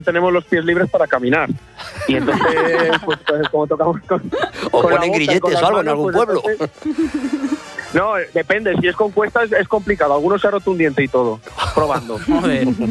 tenemos los pies libres para caminar. Y entonces, pues como tocamos con O con la ponen boca y grilletes con las o algo en manos, algún pues, pueblo. entonces- No, depende. Si es con cuestas es complicado. Algunos se ha roto un diente y todo, probando. Joder.